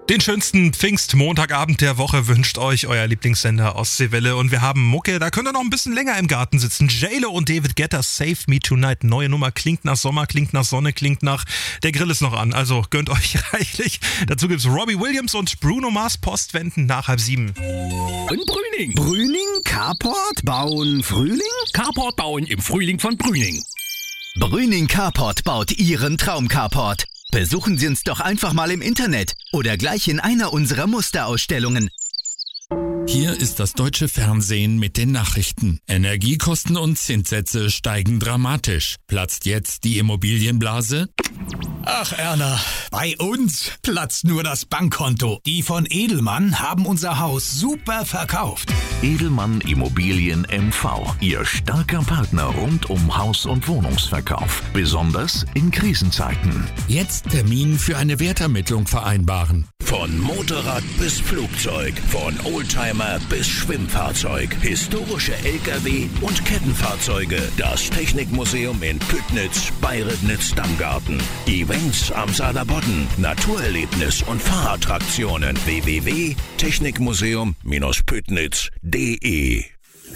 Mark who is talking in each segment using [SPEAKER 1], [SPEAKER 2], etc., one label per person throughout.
[SPEAKER 1] Den schönsten Pfingstmontagabend der Woche wünscht euch euer Lieblingssender Ostseewelle. Und wir haben Mucke, da könnt ihr noch ein bisschen länger im Garten sitzen. J.Lo und David Guetta, Save Me Tonight. Neue Nummer, klingt nach Sommer, klingt nach Sonne, klingt nach... Der Grill ist noch an, also gönnt euch reichlich. Dazu gibt's Robbie Williams und Bruno Mars Postwenden nach 6:30.
[SPEAKER 2] Und Brüning.
[SPEAKER 3] Brüning? Carport? Bauen Frühling?
[SPEAKER 2] Carport bauen im Frühling von Brüning.
[SPEAKER 3] Brüning Carport baut Ihren Traum-Carport. Besuchen Sie uns doch einfach mal im Internet oder gleich in einer unserer Musterausstellungen.
[SPEAKER 4] Hier ist das deutsche Fernsehen mit den Nachrichten. Energiekosten und Zinssätze steigen dramatisch. Platzt jetzt die Immobilienblase?
[SPEAKER 5] Ach Erna, bei uns platzt nur das Bankkonto. Die von Edelmann haben unser Haus super verkauft.
[SPEAKER 6] Edelmann Immobilien MV, Ihr starker Partner rund um Haus- und Wohnungsverkauf. Besonders in Krisenzeiten.
[SPEAKER 4] Jetzt Termin für eine Wertermittlung vereinbaren.
[SPEAKER 7] Von Motorrad bis Flugzeug, von Oldtimer bis Schwimmfahrzeug, historische LKW und Kettenfahrzeuge. Das Technikmuseum in Püttnitz, Bayrednitz-Damgarten. Events am Saarlandbodden, Naturerlebnis und Fahrattraktionen. www.technikmuseum-püttnitz.de.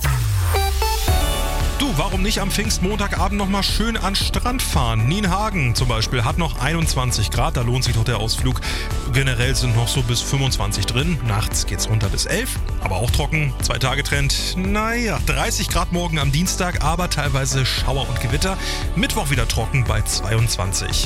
[SPEAKER 1] Du, warum nicht am Pfingstmontagabend nochmal schön an Strand fahren? Nienhagen zum Beispiel hat noch 21 Grad, da lohnt sich doch der Ausflug. Generell sind noch so bis 25 drin, nachts geht's runter bis 11, aber auch trocken, 2 Tage Trend. Naja, 30 Grad morgen am Dienstag, aber teilweise Schauer und Gewitter. Mittwoch wieder trocken bei 22.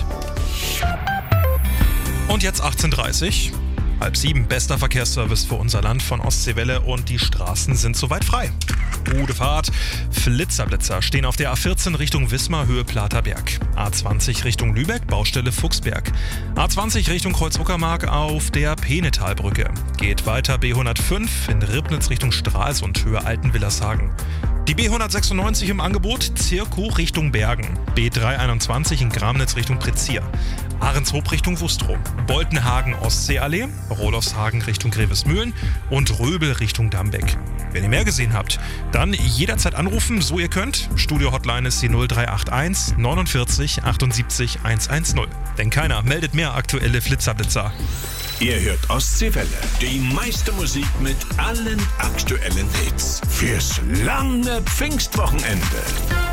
[SPEAKER 1] Und jetzt 18:30 Uhr. 6:30, bester Verkehrsservice für unser Land von Ostseewelle und die Straßen sind soweit frei. Gute Fahrt. Blitzerblitzer stehen auf der A14 Richtung Wismar, Höhe Platerberg. A20 Richtung Lübeck, Baustelle Fuchsberg. A20 Richtung Kreuz-Uckermark auf der Peenetalbrücke. Geht weiter B105 in Ribnitz Richtung Stralsund, Höhe Altenwillershagen. Die B196 im Angebot, Zirkow Richtung Bergen. B321 in Gramnitz Richtung Prezier. Ahrenshoop Richtung Wustrow. Boltenhagen Ostseeallee, Rolofshagen Richtung Grevesmühlen und Röbel Richtung Dambeck. Wenn ihr mehr gesehen habt, dann jederzeit anrufen, so ihr könnt. Studio-Hotline ist die 0381 49 78 110. Denn keiner meldet mehr aktuelle Blitzerblitzer.
[SPEAKER 7] Ihr hört Ostseewelle, die meiste Musik mit allen aktuellen Hits. Fürs lange Pfingstwochenende.